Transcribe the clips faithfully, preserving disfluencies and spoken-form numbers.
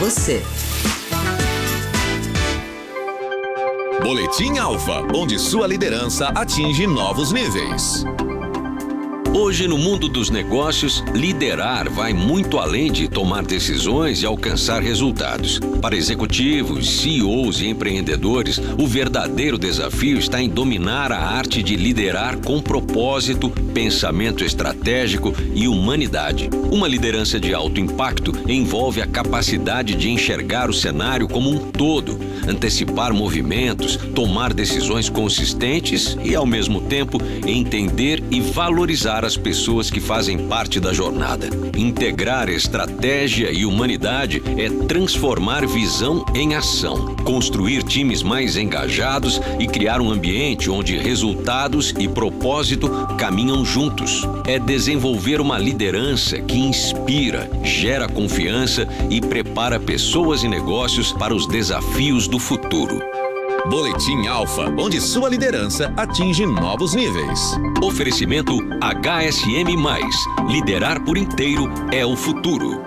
Você. Boletim Alfa, onde sua liderança atinge novos níveis. Hoje, no mundo dos negócios, liderar vai muito além de tomar decisões e alcançar resultados. Para executivos, C E Os e empreendedores, o verdadeiro desafio está em dominar a arte de liderar com propósito, pensamento estratégico e humanidade. Uma liderança de alto impacto envolve a capacidade de enxergar o cenário como um todo, antecipar movimentos, tomar decisões consistentes e, ao mesmo tempo, entender e valorizar as pessoas que fazem parte da jornada. Integrar estratégia e humanidade é transformar visão em ação, construir times mais engajados e criar um ambiente onde resultados e propósito caminham juntos. É desenvolver uma liderança que inspira, gera confiança e prepara pessoas e negócios para os desafios do futuro. Boletim Alfa, onde sua liderança atinge novos níveis. Oferecimento H S M mais. Liderar por inteiro é o futuro.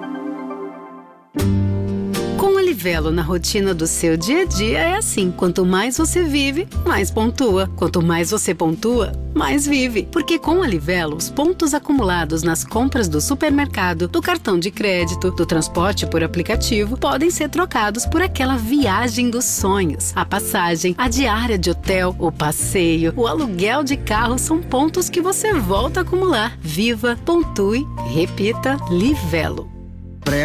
Com a Livelo na rotina do seu dia a dia é assim. Quanto mais você vive, mais pontua. Quanto mais você pontua, mais vive. Porque com a Livelo, os pontos acumulados nas compras do supermercado, do cartão de crédito, do transporte por aplicativo, podem ser trocados por aquela viagem dos sonhos. A passagem, a diária de hotel, o passeio, o aluguel de carro são pontos que você volta a acumular. Viva, pontue, repita, Livelo.